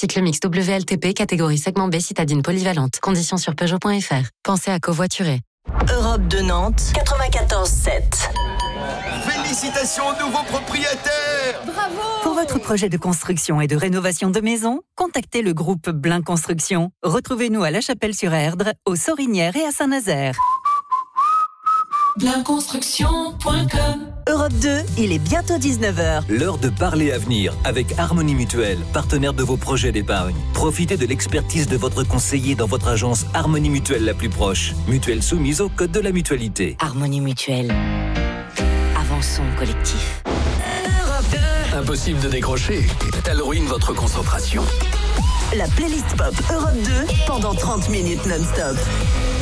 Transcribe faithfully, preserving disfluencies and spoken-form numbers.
Cycle mix W L T P, catégorie segment B, citadine polyvalente. Conditions sur Peugeot point F R. Pensez à covoiturer. Europe de Nantes, quatre-vingt-quatorze sept. Félicitations aux nouveaux propriétaires! Bravo! Pour votre projet de construction et de rénovation de maison, contactez le groupe Blin Construction. Retrouvez-nous à La Chapelle-sur-Erdre, aux Sorinières et à Saint-Nazaire. blin construction point com. Europe deux, il est bientôt dix-neuf heures. L'heure de parler avenir avec Harmonie Mutuelle, partenaire de vos projets d'épargne. Profitez de l'expertise de votre conseiller dans votre agence Harmonie Mutuelle la plus proche. Mutuelle soumise au code de la mutualité. Harmonie Mutuelle. Avançons collectif. Europe deux. Impossible de décrocher. Elle ruine votre concentration. La playlist pop Europe deux pendant trente minutes non-stop.